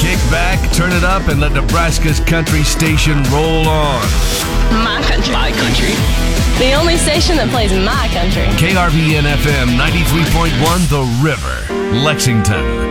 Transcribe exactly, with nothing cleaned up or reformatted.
Kick back, turn it up, and let Nebraska's country station roll on. My country. My country. The only station that plays my country. K R V N F M ninety-three point one The River, Lexington.